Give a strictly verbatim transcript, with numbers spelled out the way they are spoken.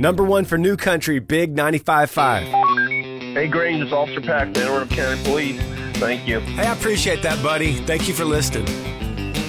Number one for New Country, Big ninety-five point five. Hey, Grange, it's Officer Paxton, Anne Arundel County Police. Thank you. Hey, I appreciate that, buddy. Thank you for listening.